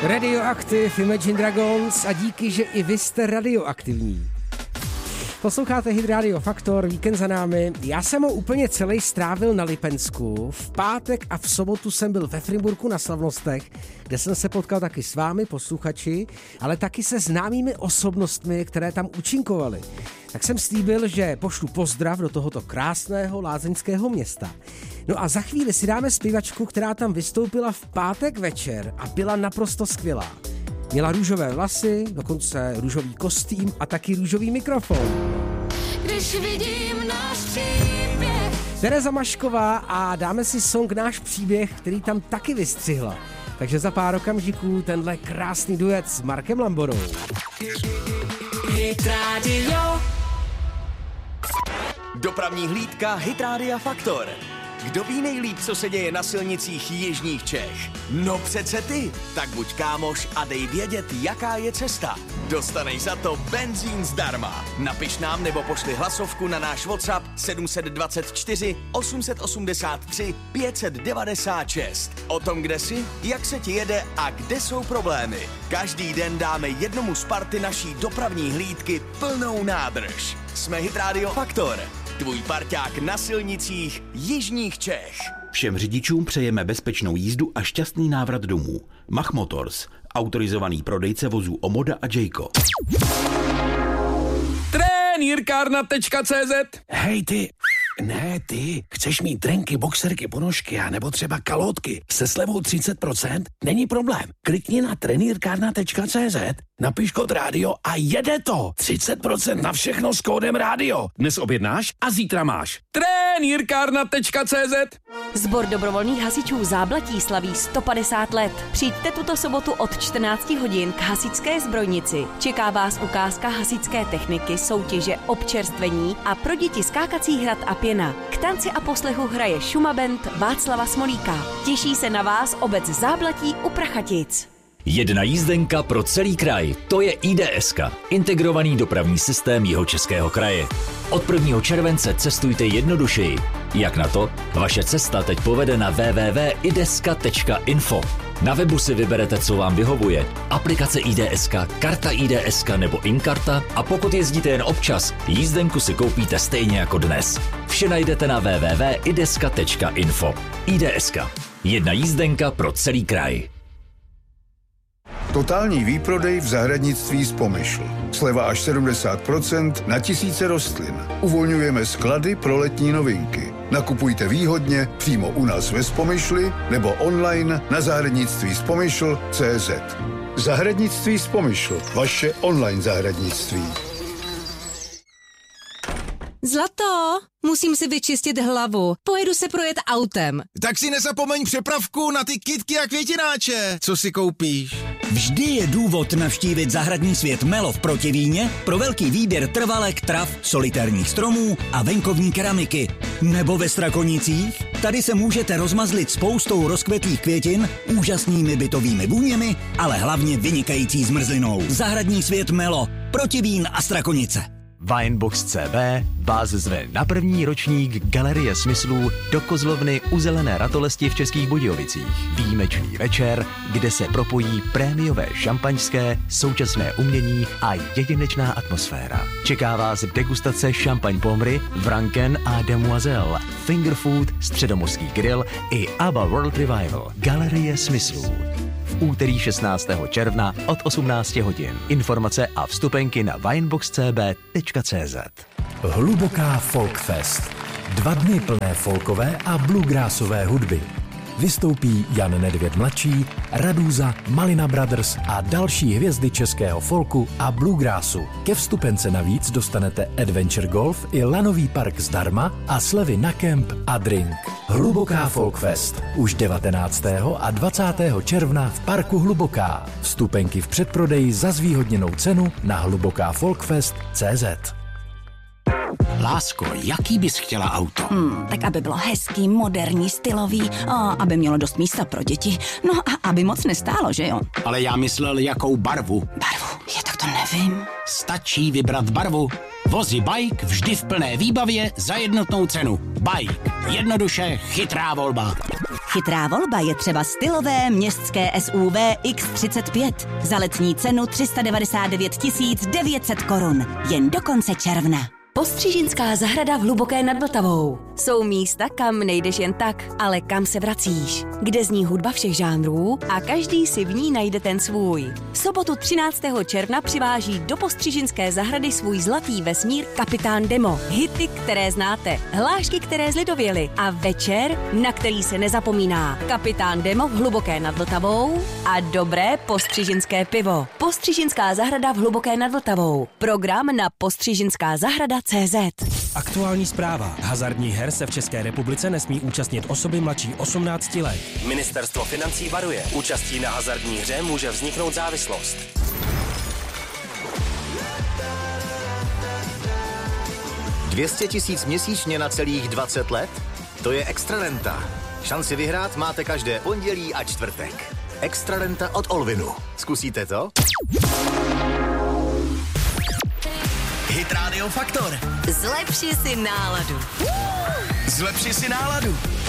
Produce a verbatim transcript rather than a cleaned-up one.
Radioaktiv, Imagine Dragons a díky, že i vy jste radioaktivní. Posloucháte Hit Radio Faktor, víkend za námi. Já jsem ho úplně celý strávil na Lipensku. V pátek a v sobotu jsem byl ve Frimburku na slavnostech, kde jsem se potkal taky s vámi, posluchači, ale taky se známými osobnostmi, které tam účinkovaly. Tak jsem slíbil, že pošlu pozdrav do tohoto krásného lázeňského města. No a za chvíli si dáme zpěvačku, která tam vystoupila v pátek večer a byla naprosto skvělá. Měla růžové vlasy, dokonce růžový kostým a taky růžový mikrofon. Když vidím náš příběh. Tereza Mašková a dáme si song Náš příběh, který tam taky vystřihla. Takže za pár okamžiků tenhle krásný duet s Markem Lamborou. Hit Radio. Dopravní hlídka Hit Rádia Faktor. Kdo ví nejlíp, co se děje na silnicích jižních Čech? No přece ty. Tak buď kámoš a dej vědět, jaká je cesta. Dostaneš za to benzín zdarma. Napiš nám nebo pošli hlasovku na náš WhatsApp sedm set dvacet čtyři osm set osmdesát tři pět set devadesát šest. O tom, kde jsi, jak se ti jede a kde jsou problémy. Každý den dáme jednomu z party naší dopravní hlídky plnou nádrž. Jsme Hit Radio Faktor. Tvůj parťák na silnicích jižních Čech. Všem řidičům přejeme bezpečnou jízdu a šťastný návrat domů. Mach Motors, autorizovaný prodejce vozů Omoda a Jayco. Trenýrkárna tečka cé zet. Hej ty, ne ty, chceš mít trenky, boxerky, ponožky a nebo třeba kalhotky se slevou třicet procent? Není problém. Klikni na trenýrkárna tečka cé zet, napiš kód rádio a jede to. třicet procent na všechno s kódem rádio. Dnes objednáš a zítra máš. Trenýrkárna tečka cé zet. Sbor dobrovolných hasičů Záblatí slaví sto padesát let. Přijďte tuto sobotu od čtrnácti hodin k hasičské zbrojnici. Čeká vás ukázka hasičské techniky, soutěže, občerstvení a pro děti skákací hrad a pěna. K tanci a poslechu hraje Šuma Band Václava Smolíka. Těší se na vás obec Záblatí u Prachatic. Jedna jízdenka pro celý kraj, to je í dé eska, integrovaný dopravní systém Jihočeského kraje. Od prvního července cestujte jednodušeji. Jak na to? Vaše cesta teď povede na w w w tečka i deska tečka info. Na webu si vyberete, co vám vyhovuje. Aplikace í dé eska, karta í dé eska nebo Inkarta a pokud jezdíte jen občas, jízdenku si koupíte stejně jako dnes. Vše najdete na w w w tečka i deska tečka info. í dé eska. Jedna jízdenka pro celý kraj. Totální výprodej v zahradnictví z Pomyšl. Sleva až sedmdesát procent na tisíce rostlin. Uvolňujeme sklady pro letní novinky. Nakupujte výhodně přímo u nás ve Spomyšli nebo online na zahradnictví z Pomyšl tečka cé zet. Zahradnictví z Pomyšl. Vaše online zahradnictví. Zlato, musím si vyčistit hlavu. Pojedu se projet autem. Tak si nezapomeň přepravku na ty kytky a květináče. Co si koupíš? Vždy je důvod navštívit zahradní svět Melo v Protivíně pro velký výběr trvalek, trav, solitérních stromů a venkovní keramiky. Nebo ve Strakonicích? Tady se můžete rozmazlit spoustou rozkvetlých květin, úžasnými bytovými vůněmi, ale hlavně vynikající zmrzlinou. Zahradní svět Melo, Protivín a Strakonice. Winebox C B vás zve na první ročník Galerie smyslů do Kozlovny u Zelené ratolesti v Českých Budějovicích. Výjimečný večer, kde se propojí prémiové šampaňské, současné umění a jedinečná atmosféra. Čeká vás degustace Champagne Pomry, Franken a Demoiselle, Finger Food, Středomořský grill i ABBA World Revival. Galerie smyslů. V úterý šestnáctého června od osmnácti hodin. Informace a vstupenky na winebox c b tečka cé zet. Hluboká Folkfest. Dva dny plné folkové a bluegrassové hudby. Vystoupí Jan Nedvěd mladší, Radúza, Malina Brothers a další hvězdy českého folku a bluegrassu. Ke vstupence navíc dostanete Adventure Golf i lanový park zdarma a slevy na kemp a drink. Hluboká Folkfest. Už devatenáctého a dvacátého června v parku Hluboká. Vstupenky v předprodeji za zvýhodněnou cenu na hluboká folkfest tečka cé zet. Lásko, jaký bys chtěla auto? Hmm, tak aby bylo hezký, moderní, stylový, a aby mělo dost místa pro děti, no a aby moc nestálo, že jo? Ale já myslel, jakou barvu. Barvu? Já tak to nevím. Stačí vybrat barvu. Vozy Bike vždy v plné výbavě za jednotnou cenu. Bike. Jednoduše chytrá volba. Chytrá volba je třeba stylové městské S U V X třicet pět za letní cenu tři sta devadesát devět tisíc devět set korun. Jen do konce června. Postřižinská zahrada v Hluboké nad Vltavou. Jsou místa, kam nejdeš jen tak, ale kam se vracíš. Kde zní hudba všech žánrů a každý si v ní najde ten svůj. V sobotu třináctého června přiváží do Postřižinské zahrady svůj zlatý vesmír Kapitán Demo. Hity, které znáte, hlášky, které zlidověly a večer, na který se nezapomíná. Kapitán Demo v Hluboké nad Vltavou a dobré postřižinské pivo. Postřižinská zahrada v Hluboké nad Vltavou. Program na postřižinská zahrada tečka cé zet. Aktuální zpráva. Hazardních her se v České republice nesmí účastnit osoby mladší osmnácti let. Ministerstvo financí varuje. Účastí na hazardní hře může vzniknout závislost. dvě stě tisíc měsíčně na celých dvacet let? To je Extrarenta. Šanci vyhrát máte každé pondělí a čtvrtek. Extrarenta od Olvinu. Zkusíte to? Hit Radio Faktor. Zlepši si náladu. Zlepši si náladu.